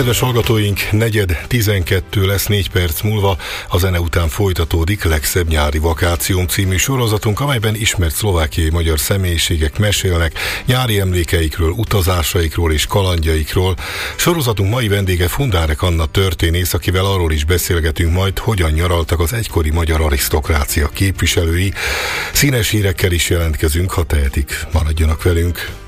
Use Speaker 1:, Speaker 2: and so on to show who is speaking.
Speaker 1: Kedves hallgatóink, 11:12 lesz, 4 perc múlva a zene után folytatódik Legszebb nyári vakációm című sorozatunk, amelyben ismert szlovákiai magyar személyiségek mesélnek nyári emlékeikről, utazásaikról és kalandjaikról. Sorozatunk mai vendége Fundárek Anna történész, akivel arról is beszélgetünk majd, hogyan nyaraltak az egykori magyar arisztokrácia képviselői. Színes hírekkel is jelentkezünk, ha tehetik. Maradjanak velünk!